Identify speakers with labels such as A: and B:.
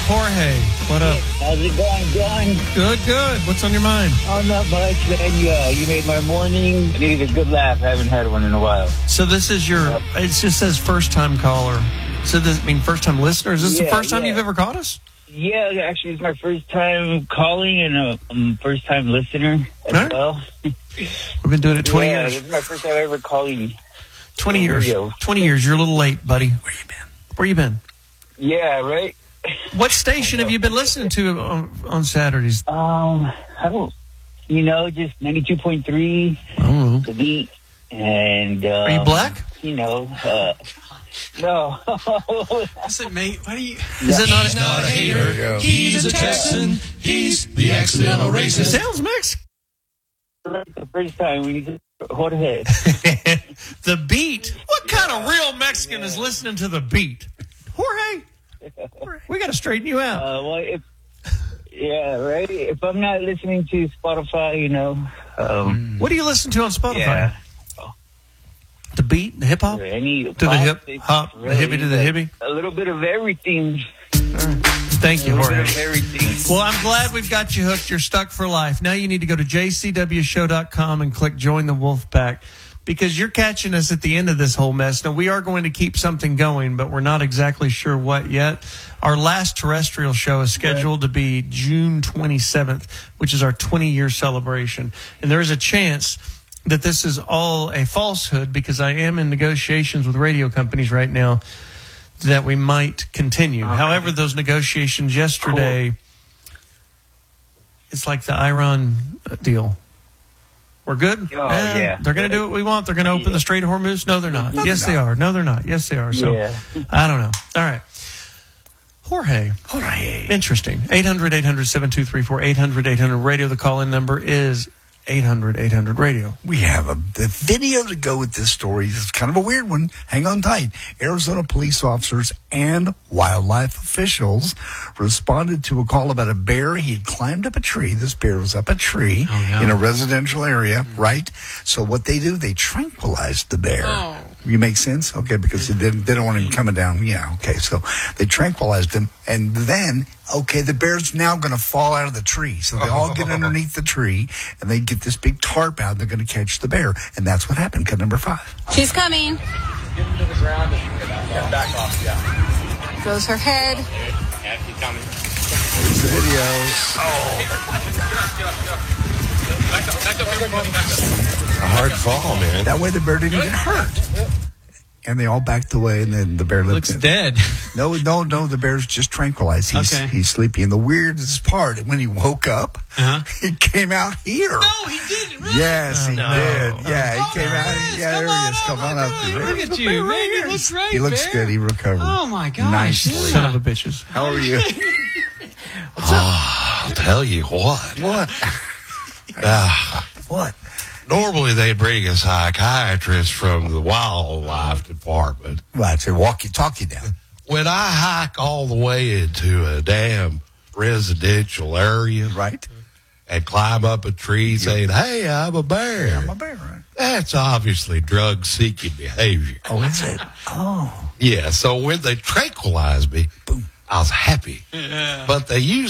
A: Jorge. What up?
B: How's it going, John?
A: Good. What's on your mind?
B: Oh, not much, man. You made my morning. I needed a good laugh. I haven't had one in a while.
A: So this is your, it just says first-time caller. So does it mean first-time listener? Is this the first time you've ever caught us?
B: Yeah, actually, it's my first time calling and a first-time listener as well.
A: We've been doing it 20 years.
B: This is my first time ever calling.
A: 20 years. 20 years. You're a little late, buddy. Where you been?
B: Yeah, right?
A: What station have you been listening to on Saturdays?
B: I don't, just 92.3, The Beat, and...
A: Are you black?
B: No.
C: Listen, mate, what are you...
A: Is it not?
D: Not a hater. He's a Texan. He's the accidental
A: It
D: racist.
A: sounds Mexican.
B: The first time we need to hold ahead.
A: The Beat? What kind of real Mexican is listening to The Beat? Jorge, we got to straighten you out.
B: Right? If I'm not listening to Spotify,
A: What do you listen to on Spotify?
B: Yeah.
A: The Beat, the hip hop,
B: any
A: to the hip hop, the hippie to the hippie.
B: A little bit of everything.
A: Thank you,
B: A little bit
A: Jorge.
B: of everything.
A: Well, I'm glad we've got you hooked. You're stuck for life. Now you need to go to jcwshow.com and click Join the Wolf Pack, because you're catching us at the end of this whole mess. Now, we are going to keep something going, but we're not exactly sure what yet. Our last terrestrial show is scheduled to be June 27th, which is our 20-year celebration. And there is a chance that this is all a falsehood, because I am in negotiations with radio companies right now that we might continue.
B: Okay.
A: However, those negotiations yesterday, it's like the Iran deal. We're good?
B: Oh, yeah.
A: They're going to do what we want. They're going to open the Strait of Hormuz? No, they're not. Yes, they are. No, they're not. Yes, they are. So, I don't know. All right. Jorge. Interesting. 800-800-7234, 800-800-RADIO. The call-in number is 800-800-RADIO.
E: We have a video to go with this story. It's kind of a weird one. Hang on tight. Arizona police officers and wildlife officials responded to a call about a bear. He had climbed up a tree. This bear was up a tree in a residential area, right? So what they do, they tranquilized the bear. You make sense? Okay, because they don't want him coming down. Yeah, okay. So they tranquilized him, and then, the bear's now going to fall out of the tree. So they all get underneath the tree, and they get this big tarp out. They're going to catch the bear, and that's what happened. Cut number 5.
F: She's coming.
G: Get him to the ground and back off, yeah.
F: Goes her head.
G: Yeah, she's coming.
E: Here's the video.
D: A hard fall, man.
E: That way the bear didn't get hurt. And they all backed away, and then the bear
C: Looks dead.
E: No, the bear's just tranquilized. He's sleepy. And the weirdest part, when he woke up, he came out here.
C: No, he didn't. Really?
E: Yes, he did. Yeah, he came out. Yeah, there he is. Come on up.
C: Look at you, man. You look great,
E: He looks good. He recovered.
C: Oh, my gosh.
E: Nicely.
A: Son of a bitches.
E: How are you?
D: I'll tell you what.
E: What? What?
D: Normally they bring a psychiatrist from the wildlife department.
E: Right, so talk you down.
D: When I hike all the way into a damn residential area,
E: Right.
D: and climb up a tree saying, "Hey, I'm a bear."
E: I'm a bear, right?
D: That's obviously drug-seeking behavior.
E: Oh, is it? Oh.
D: Yeah, so when they tranquilized me, I was happy. But they use